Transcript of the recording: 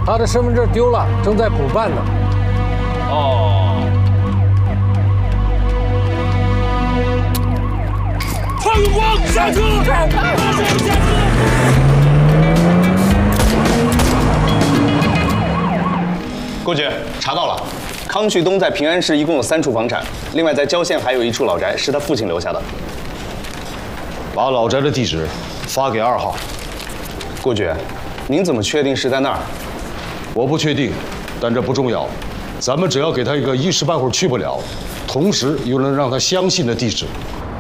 他的身份证丢了，正在补办呢。 哦。快有光，下车！马上下车！ 郭局查到了，康旭东在平安市一共有3处房产，另外在郊县还有1处老宅是他父亲留下的。 把老宅的地址发给2号。 郭局，您怎么确定是在那儿？ 我不确定，但这不重要。咱们只要给他一个一时半会儿去不了，同时又能让他相信的地址。